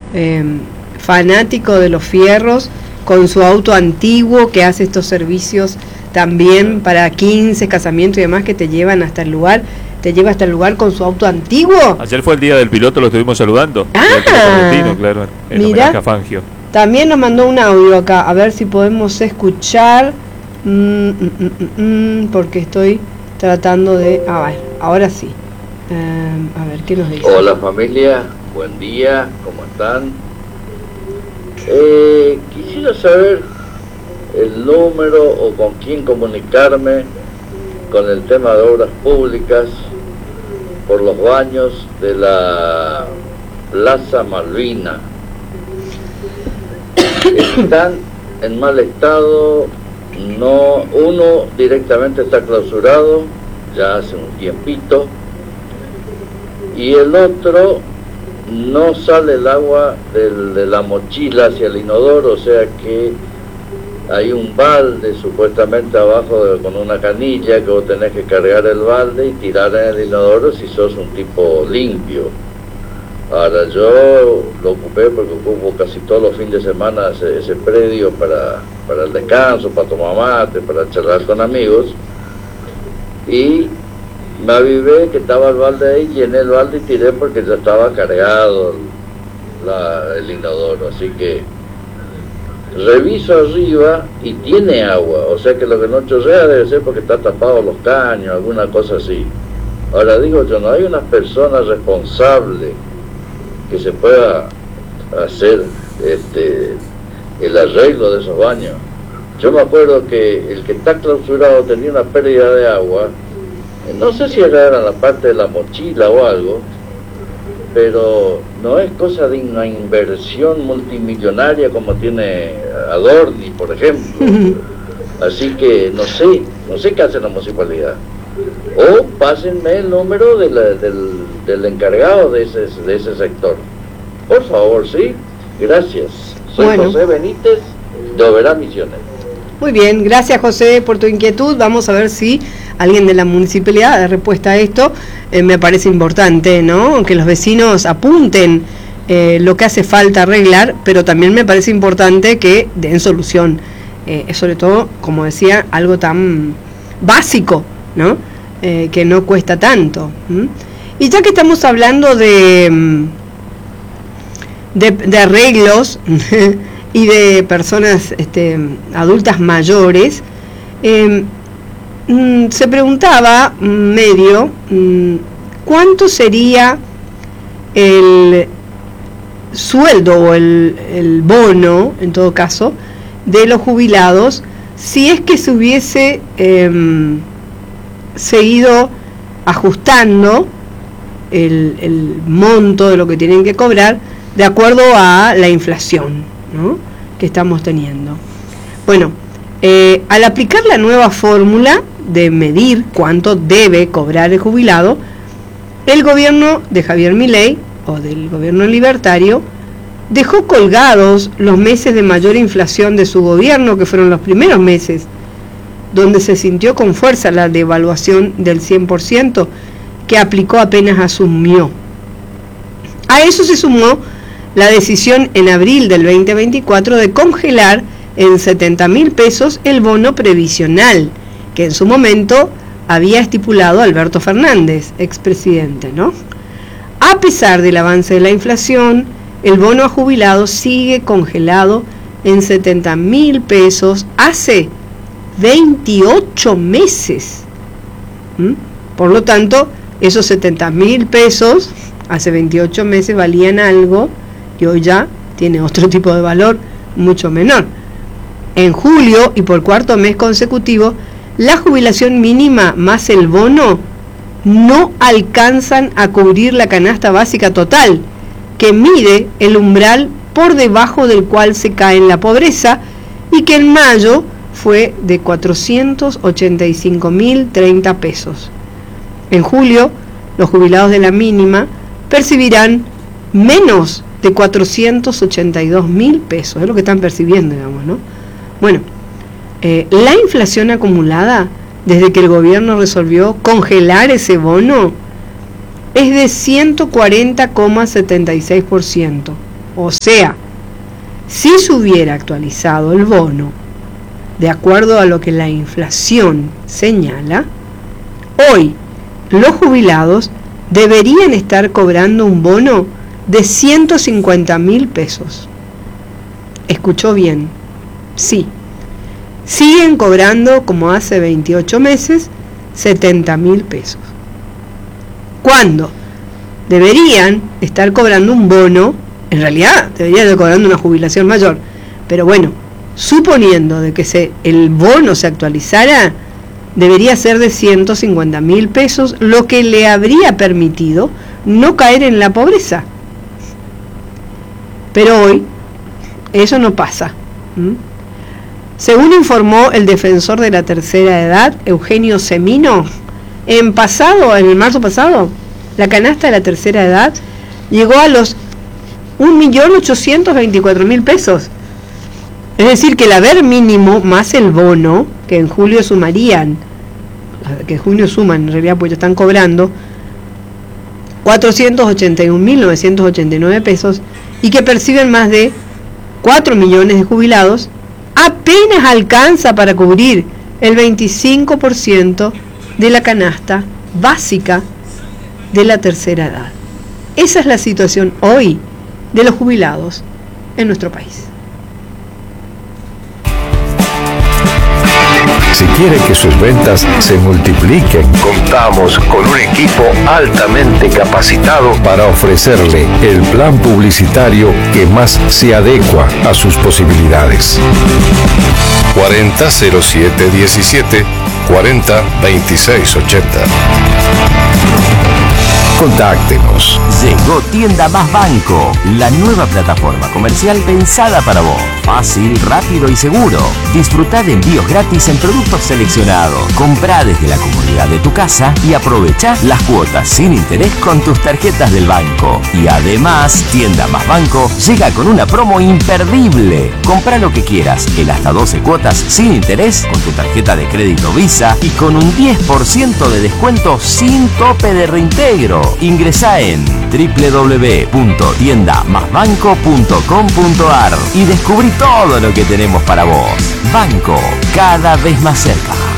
fanático de los fierros, con su auto antiguo, que hace estos servicios también para 15, casamientos y demás, que te llevan hasta el lugar. Te lleva hasta el lugar con su auto antiguo. Ayer fue el día del piloto, lo estuvimos saludando. El piloto argentino, claro, en homenaje a Fangio. También nos mandó un audio acá, a ver si podemos escuchar, porque estoy tratando de... ahora sí. A ver, ¿qué nos dice? Hola familia, buen día, ¿cómo están? Quisiera saber el número o con quién comunicarme con el tema de obras públicas por los baños de la Plaza Malvina. Están en mal estado, uno directamente está clausurado ya hace un tiempito, y el otro no sale el agua de la mochila hacia el inodoro, o sea que hay un balde supuestamente abajo con una canilla que vos tenés que cargar el balde y tirar en el inodoro si sos un tipo limpio. Ahora yo lo ocupé porque ocupo casi todos los fines de semana ese predio para el descanso, para tomar mate, para charlar con amigos, y me avivé que estaba el balde ahí, llené el balde y tiré porque ya estaba cargado el inodoro, así que reviso arriba y tiene agua, o sea que lo que no chorrea debe ser porque está tapado los caños, alguna cosa así. Ahora digo yo, no hay una persona responsable que se pueda hacer el arreglo de esos baños. Yo me acuerdo que el que está clausurado tenía una pérdida de agua, no sé si era en la parte de la mochila o algo, pero no es cosa de una inversión multimillonaria como tiene Adorni, por ejemplo. Así que no sé qué hace la municipalidad. O pásenme el número del encargado de ese sector. Por favor, ¿sí? Gracias. Soy José Benítez, de Oberá Misiones. Muy bien, gracias José por tu inquietud. Vamos a ver si alguien de la municipalidad da respuesta a esto. Me parece importante, ¿no?, que los vecinos apunten lo que hace falta arreglar, pero también me parece importante que den solución. Sobre todo, como decía, algo tan básico, ¿no?, que no cuesta tanto. Y ya que estamos hablando de arreglos y de personas adultas mayores, se preguntaba medio cuánto sería el sueldo o el bono, en todo caso, de los jubilados si es que se hubiese seguido ajustando el monto de lo que tienen que cobrar de acuerdo a la inflación, ¿no?, que estamos teniendo. Bueno, al aplicar la nueva fórmula de medir cuánto debe cobrar el jubilado, el gobierno de Javier Milei, o del gobierno libertario, dejó colgados los meses de mayor inflación de su gobierno, que fueron los primeros meses, donde se sintió con fuerza la devaluación del 100% que aplicó apenas asumió. A eso se sumó la decisión en abril del 2024 de congelar en 70.000 pesos el bono previsional, que en su momento había estipulado Alberto Fernández, expresidente, ¿no? A pesar del avance de la inflación, el bono a jubilados sigue congelado en 70.000 pesos hace 28 meses. Por lo tanto, esos 70.000 pesos hace 28 meses valían algo y hoy ya tiene otro tipo de valor mucho menor. En julio y por cuarto mes consecutivo, la jubilación mínima más el bono no alcanzan a cubrir la canasta básica total, que mide el umbral por debajo del cual se cae en la pobreza y que en mayo fue de 485.030 pesos. En julio, los jubilados de la mínima percibirán menos de 482.000 pesos, es lo que están percibiendo, digamos, ¿no? Bueno, la inflación acumulada desde que el gobierno resolvió congelar ese bono es de 140,76%, O sea, si se hubiera actualizado el bono de acuerdo a lo que la inflación señala, hoy los jubilados deberían estar cobrando un bono de 150.000 pesos. ¿Escuchó bien? Sí. Siguen cobrando, como hace 28 meses, 70.000 pesos. ¿Cuándo? Deberían estar cobrando un bono, en realidad deberían estar cobrando una jubilación mayor, pero bueno, suponiendo de que el bono se actualizara, debería ser de 150.000 pesos, lo que le habría permitido no caer en la pobreza. Pero hoy eso no pasa. Según informó el defensor de la tercera edad, Eugenio Semino, en el marzo pasado, la canasta de la tercera edad llegó a los 1.824.000 pesos. Es decir, que el haber mínimo más el bono, que en julio suman, en realidad, pues ya están cobrando 481.989 pesos, y que perciben más de 4 millones de jubilados, apenas alcanza para cubrir el 25% de la canasta básica de la tercera edad. Esa es la situación hoy de los jubilados en nuestro país. Si quiere que sus ventas se multipliquen, contamos con un equipo altamente capacitado para ofrecerle el plan publicitario que más se adecua a sus posibilidades. 400717 402680. Contáctenos. Llegó Tienda Más Banco, la nueva plataforma comercial pensada para vos. Fácil, rápido y seguro. Disfrutá de envíos gratis en productos seleccionados. Comprá desde la comodidad de tu casa y aprovechá las cuotas sin interés con tus tarjetas del banco. Y además, Tienda Más Banco llega con una promo imperdible. Comprá lo que quieras en hasta 12 cuotas sin interés con tu tarjeta de crédito Visa y con un 10% de descuento sin tope de reintegro. Ingresá en www.tiendamasbanco.com.ar y descubrí todo lo que tenemos para vos. Banco, cada vez más cerca.